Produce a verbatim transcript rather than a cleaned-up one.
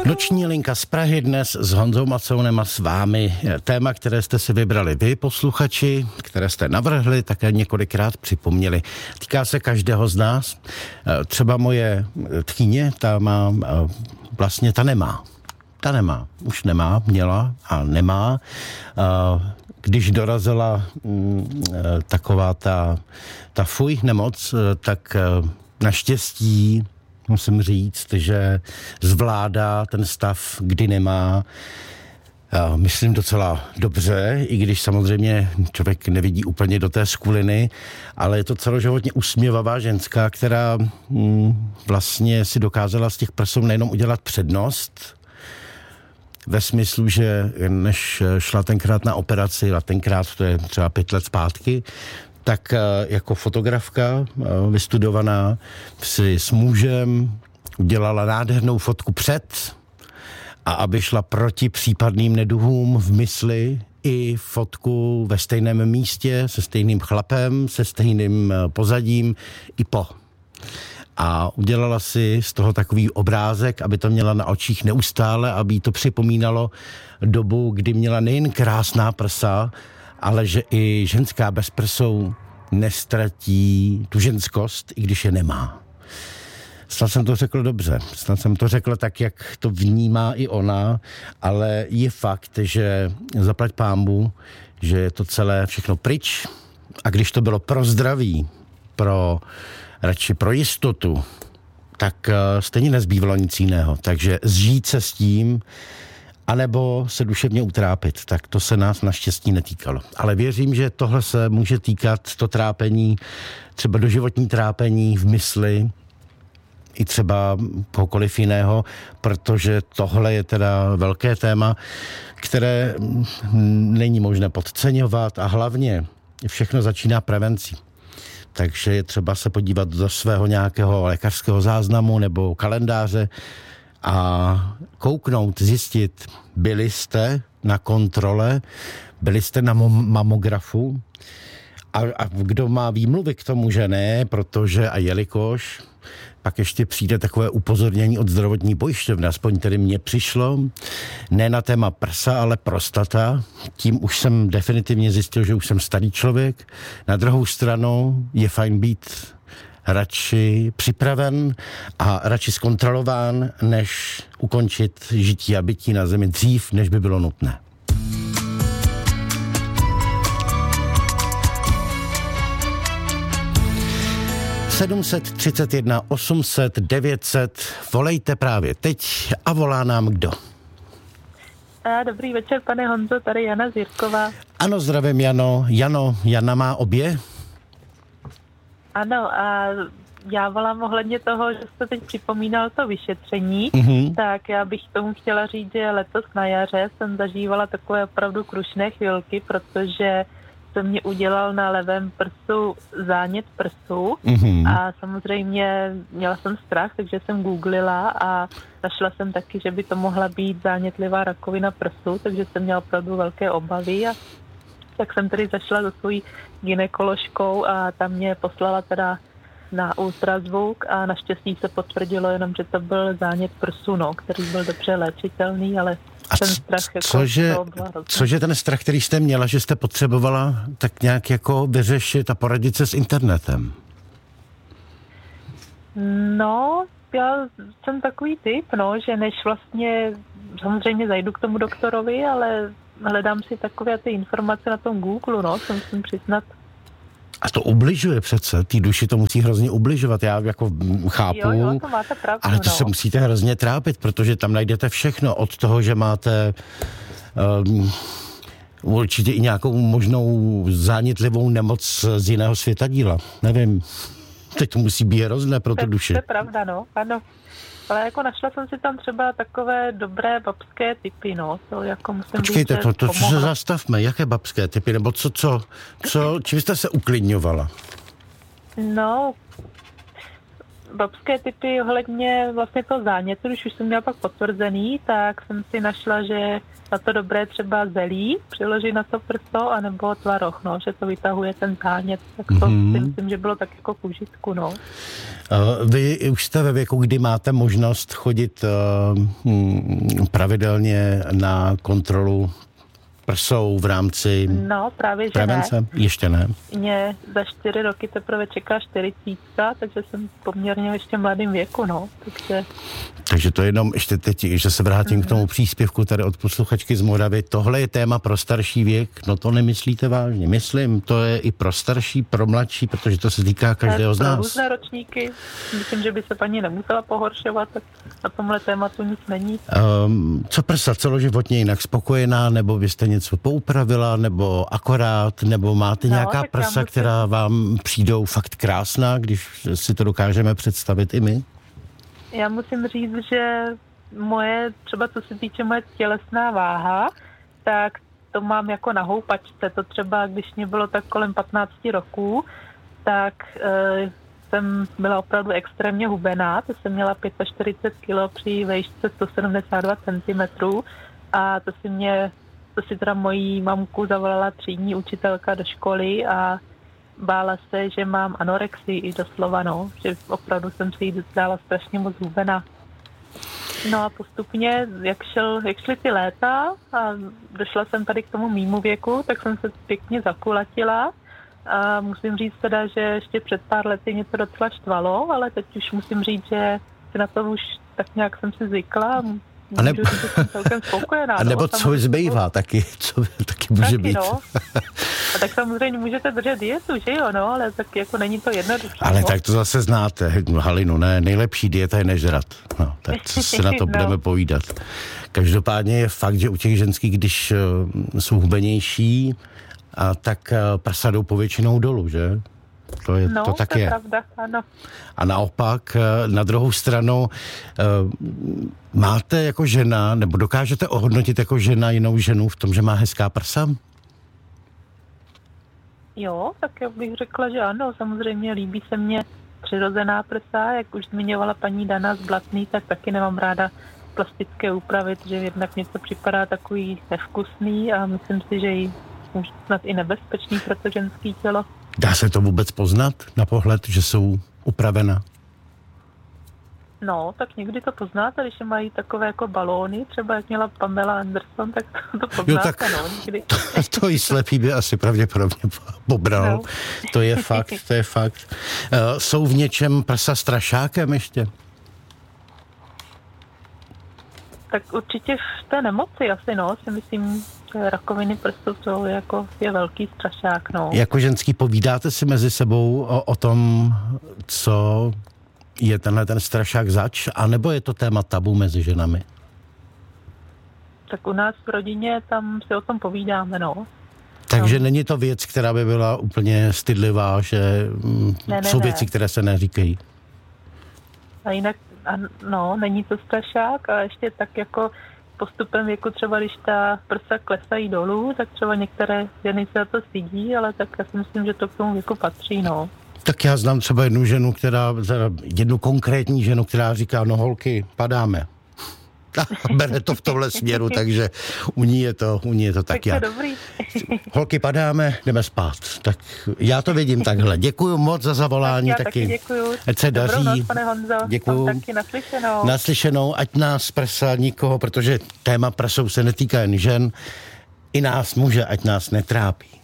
Noční linka z Prahy dnes s Honzou Macounem a s vámi. Téma, které jste si vybrali vy, posluchači, které jste navrhli, také několikrát připomněli. Týká se každého z nás. Třeba moje tchýně, ta má, vlastně ta nemá. Ta nemá. Už nemá, měla a nemá. Když dorazila taková ta, ta fuj nemoc, tak naštěstí musím říct, že zvládá ten stav, kdy nemá, myslím docela dobře, i když samozřejmě člověk nevidí úplně do té skuliny, ale je to celoživotně usměvavá ženská, která hm, vlastně si dokázala z těch prsou nejenom udělat přednost, ve smyslu, že než šla tenkrát na operaci, a tenkrát to je třeba pět let zpátky, tak jako fotografka vystudovaná si s mužem udělala nádhernou fotku před a aby šla proti případným neduhům v mysli i fotku ve stejném místě, se stejným chlapem, se stejným pozadím i po. A udělala si z toho takový obrázek, aby to měla na očích neustále, aby jí to připomínalo dobu, kdy měla nejen krásná prsa, ale že i ženská bez prsou nestratí tu ženskost, i když je nemá. Snad jsem to řekl dobře, snad jsem to řekl tak, jak to vnímá i ona, ale je fakt, že zaplať pánbu, že je to celé všechno pryč a když to bylo pro zdraví, pro radši pro jistotu, tak stejně nezbývalo nic jiného. Takže zžít se s tím, anebo se duševně utrápit, tak to se nás naštěstí netýkalo. Ale věřím, že tohle se může týkat, to trápení, třeba doživotní trápení v mysli, i třeba kohokoliv jiného, protože tohle je teda velké téma, které není možné podceňovat a hlavně všechno začíná prevencí. Takže je třeba se podívat do svého nějakého lékařského záznamu nebo kalendáře a kouknout, zjistit, byli jste na kontrole, byli jste na mamografu a, a kdo má výmluvy k tomu, že ne, protože a jelikož pak ještě přijde takové upozornění od zdravotní pojišťovny, aspoň tedy mně přišlo, ne na téma prsa, ale prostata. Tím už jsem definitivně zjistil, že už jsem starý člověk. Na druhou stranu je fajn být radši připraven a radši zkontrolován, než ukončit žití a bytí na zemi dřív, než by bylo nutné. sedm set třicet jedna, osm set, devět set, volejte právě teď a volá nám kdo? A dobrý večer, pane Honzo, tady Jana Zírková. Ano, zdravím Jano. Jano, Jana má obě? Ano, a já volám ohledně toho, že jste teď připomínal to vyšetření, Mm-hmm. tak já bych tomu chtěla říct, že letos na jaře jsem zažívala takové opravdu krušné chvilky, protože se mě udělal na levém prsu zánět prsu Mm-hmm. a samozřejmě měla jsem strach, takže jsem googlila a našla jsem taky, že by to mohla být zánětlivá rakovina prsu, takže jsem měla opravdu velké obavy a tak jsem tedy zašla za svojí gynekoložkou a tam mě poslala teda na ultrazvuk a naštěstí se potvrdilo jenom, že to byl zánět prsu, no, který byl dobře léčitelný, ale a ten strach jako cože, cože ten strach, který jste měla, že jste potřebovala tak nějak jako vyřešit a poradit se s internetem? No, já jsem takový typ, no, že než vlastně samozřejmě zajdu k tomu doktorovi, ale hledám si takové ty informace na tom Google, no, se musím přiznat. A to ubližuje přece, té duši to musí hrozně ubližovat, já jako chápu, jo, jo, to máte pravdu, ale to no. se musíte hrozně trápit, protože tam najdete všechno, od toho, že máte um, určitě i nějakou možnou zánětlivou nemoc z jiného světadíla, nevím, teď to musí být hrozné pro tu duši. To je pravda, no, ano. Ale jako našla jsem si tam třeba takové dobré babské typy, no, to jako musím Počkejte, říct, to, to, to pomohlo. se zastavme, jaké babské typy, nebo co, co, co, čím jste se uklidňovala? No, babské typy ohledně vlastně toho zánětu, když už jsem měla pak potvrzený, tak jsem si našla, že na to dobré třeba zelí, přiložit na to prso, anebo tvaroh, no, že to vytahuje ten zánět, tak to mm-hmm. si myslím, že bylo tak jako k užitku, no. Vy už jste ve věku, kdy máte možnost chodit uh, pravidelně na kontrolu prsou v rámci no, právě, že prevence? Ne. Ještě ne. Mě za čtyři roky teprve čeká čtyřicítka, takže jsem poměrně ještě mladým věku, no. Takže, takže to jenom ještě teď, že se vrátím mm. k tomu příspěvku tady od posluchačky z Moravy. Tohle je téma pro starší věk, no to nemyslíte vážně. Myslím, to je i pro starší, pro mladší, protože to se týká každého z nás. Pro různé ročníky, myslím, že by se paní nemusela pohoršovat, tak na tomhle tématu nic není. Um, co prsa celoživotně jinak spokojená, nebo byste něco poupravila, nebo akorát, nebo máte no, nějaká prsa, musím... která vám přijdou fakt krásná, když si to dokážeme představit i my? Já musím říct, že moje, třeba co se týče moje tělesná váha, tak to mám jako na houpačce. To třeba, když mě bylo tak kolem patnácti roků, tak e, jsem byla opravdu extrémně hubená. To jsem měla čtyřicet pět kilo při vejšce sto sedmdesát dva centimetrů a to si mě, to si teda mojí mamku zavolala třídní učitelka do školy a bála se, že mám anorexii i doslova, no, že opravdu jsem si jí dala strašně moc hubená. No a postupně, jak, šel, jak šly ty léta a došla jsem tady k tomu mýmu věku, tak jsem se pěkně zakulatila a musím říct teda, že ještě před pár lety mě to docela štvalo, ale teď už musím říct, že si na to už tak nějak jsem si zvykla. A, nebo, spokojená, a nebo no, co zbývá, taky, co taky může taky, být. No. A tak samozřejmě můžete držet dietu, že jo, no, ale tak jako není to jednoduché. Ale no. Tak to zase znáte, Halinu, ne, nejlepší dieta je nežrat. No, tak se na to budeme no. povídat. Každopádně je fakt, že u těch ženských, když uh, jsou hubenější, a tak uh, prsa jdou povětšinou dolů, že? To, je, no, to tak to je je. pravda, ano. A naopak, na druhou stranu, máte jako žena, nebo dokážete ohodnotit jako žena jinou ženu v tom, že má hezká prsa? Jo, tak já bych řekla, že ano, samozřejmě líbí se mně přirozená prsa, jak už zmiňovala paní Dana z Blatný, tak taky nemám ráda plastické úpravy, že jednak mě to připadá takový nevkusný a myslím si, že ji může snad i nebezpečný pro to ženský tělo. Dá se to vůbec poznat na pohled, že jsou upravena? No, tak někdy to poznáte, když mají takové jako balóny, třeba jak měla Pamela Anderson, tak to, to poznáte, jo, tak no, někdy. To, to i slepý by asi pravděpodobně pobral. No. To je fakt, to je fakt. Uh, jsou v něčem prsa strašákem ještě? Tak určitě v té nemoci asi, no, si myslím, že rakoviny prstu to je jako je velký strašák, no. Jako ženský povídáte si mezi sebou o, o tom, co je tenhle ten strašák zač, anebo je to téma tabu mezi ženami? Tak u nás v rodině tam si o tom povídáme, no. Takže no. Není to věc, která by byla úplně stydlivá, že ne, ne, jsou věci, ne. které se neříkají? A jinak, no, není to strašák a ještě tak jako postupem věku třeba, když ta prsa klesají dolů, tak třeba některé ženy se to stydí, ale tak já si myslím, že to k tomu věku patří, no. Tak já znám třeba jednu ženu, která, jednu konkrétní ženu, která říká, no holky, padáme. A bere to v tomhle směru, takže u ní je to, u ní je to tak, tak já. Dobrý. Holky, padáme, jdeme spát. Tak já to vidím takhle. Děkuju moc za zavolání. Tak já taky. taky děkuju. Ať se Dobrou daří. noc, pane Honzo. Děkuju. Taky naslyšenou. Naslyšenou, ať nás prsa nikoho, protože téma prsou se netýká jen žen, i nás muže, ať nás netrápí.